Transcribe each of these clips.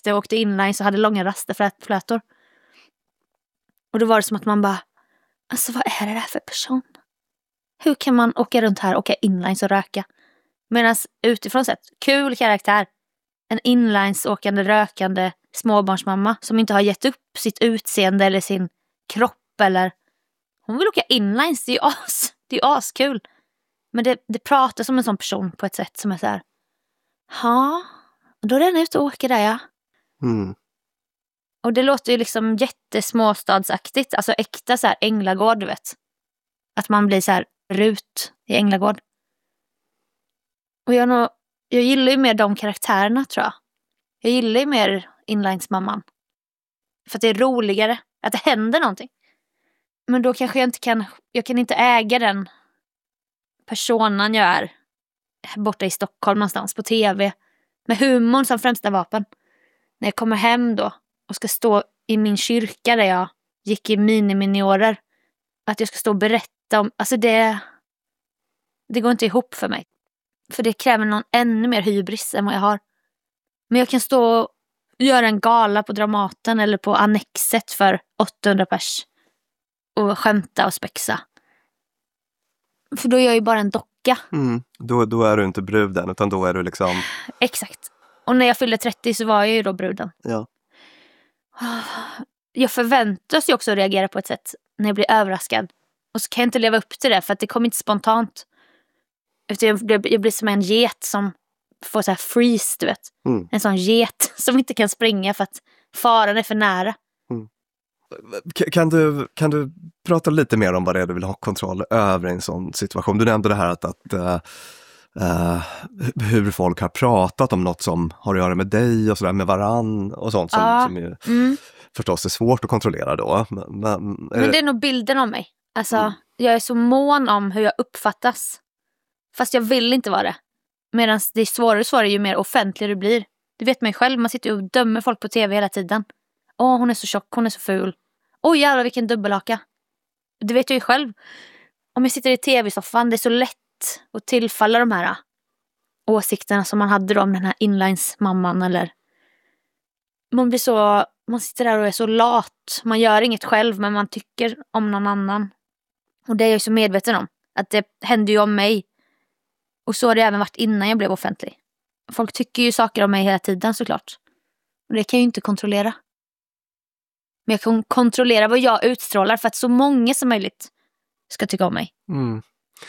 rökte och åkte inlines och hade långa raster för flätor. Och då var det som att man bara, alltså vad är det där för person? Hur kan man åka runt här och åka inlines och röka? Medan utifrån sett, kul karaktär. En inlines-åkande, rökande småbarnsmamma som inte har gett upp sitt utseende eller sin kropp. Eller hon vill åka inlines, det är ju askul. Men det pratar som en sån person på ett sätt som är så här. Ja, då är den ute och åker där, ja. Mm. Och det låter ju liksom jättesmåstadsaktigt. Alltså äkta så här Änglagård, du vet. Att man blir så här Rut i Änglagård. Och jag gillar ju mer de karaktärerna, tror jag. Jag gillar ju mer inlinesmamman. För att det är roligare. Att det händer någonting. Men då kanske jag kan inte äga den personen jag är borta i Stockholm någonstans på tv. Med humorn som främsta vapen. När jag kommer hem då och ska stå i min kyrka där jag gick i miniminiorer. Att jag ska stå och berätta om... Alltså det går inte ihop för mig. För det kräver någon ännu mer hybris än vad jag har. Men jag kan stå och göra en gala på Dramaten eller på Annexet för 800 pers. Och skämta och spexa. För då är jag ju bara en docka. Mm. Då är du inte bruden, utan då är du liksom... Exakt. Och när jag fyllde 30 så var jag ju då bruden. Ja. Jag förväntas ju också reagera på ett sätt när jag blir överraskad. Och så kan jag inte leva upp till det för att det kommer inte spontant. Utan jag blir som en get som får så här freeze, du vet. Mm. En sån get som inte kan springa för att faran är för nära. Mm. Kan du prata lite mer om vad det är du vill ha kontroll över i en sån situation? Du nämnde det här att hur folk har pratat om något som har att göra med dig och sådär, med varann och sånt som ju förstås är svårt att kontrollera då. Men det är nog bilden av mig. Alltså, jag är så mån om hur jag uppfattas. Fast jag vill inte vara det. Medan det är svårare och svårare ju mer offentlig du blir. Det vet man ju själv, man sitter och dömer folk på tv hela tiden. Hon är så tjock, hon är så ful. Jävlar vilken dubbelhaka. Det vet jag ju själv. Om jag sitter i tv-soffan, det är så lätt att tillfalla de här åsikterna som man hade då om den här inlines-mamman. Eller man sitter där och är så lat. Man gör inget själv, men man tycker om någon annan. Och det är jag så medveten om. Att det händer ju om mig. Och så har det även varit innan jag blev offentlig. Folk tycker ju saker om mig hela tiden såklart. Och det kan jag ju inte kontrollera. Men jag kan kontrollera vad jag utstrålar för att så många som möjligt ska tycka om mig. Mm.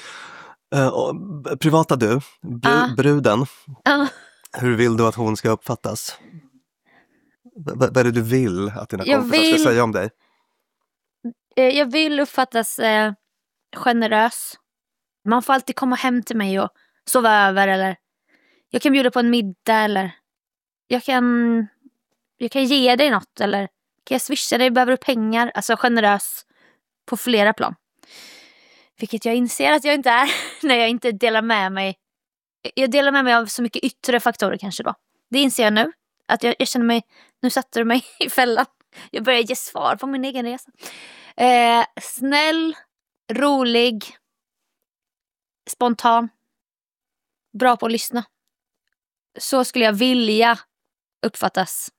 Privata du, bruden. Hur vill du att hon ska uppfattas? Vad är det du vill att dina kompisar ska säga om dig? Jag vill uppfattas generös. Man får alltid komma hem till mig och sova över. Eller jag kan bjuda på en middag. Eller jag kan ge dig något. Eller kan jag swisha dig, behöver du pengar? Alltså generös på flera plan. Vilket jag inser att jag inte är när jag inte delar med mig. Jag delar med mig av så mycket yttre faktorer kanske då. Det inser jag nu. Att jag känner mig, nu satte du mig i fällan. Jag börjar ge svar på min egen resa. Snäll, rolig, spontan, bra på att lyssna. Så skulle jag vilja uppfattas.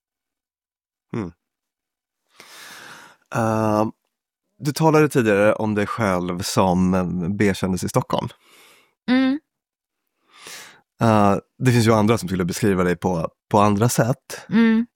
Du talade tidigare om dig själv som B-kändis i Stockholm. Det finns ju andra som skulle beskriva dig på andra sätt.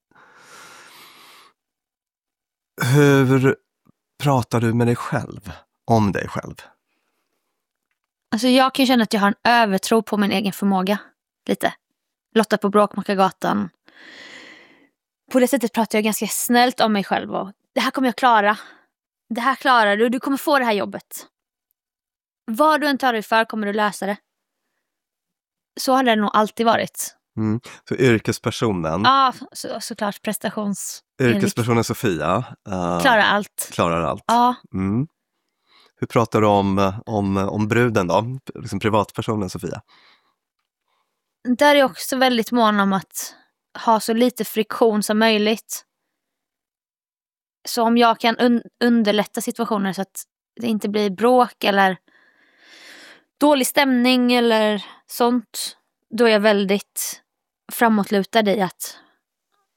Hur pratar du med dig själv om dig själv? Alltså jag kan känna att jag har en övertro på min egen förmåga. Lite. Lotta på Bråkmakargatan. På det sättet pratar jag ganska snällt om mig själv. Och det här kommer jag klara. Det här klarar du. Du kommer få det här jobbet. Vad du än tar dig för kommer du lösa det. Så har det nog alltid varit. Så yrkespersonen. Ja, såklart Yrkespersonen Sofia. Klarar allt. Ja. Hur pratar du om bruden då? Liksom privatpersonen Sofia. Där är jag också väldigt mån om att ha så lite friktion som möjligt. Så om jag kan underlätta situationer så att det inte blir bråk eller dålig stämning eller sånt, då är jag väldigt framåtlutad i att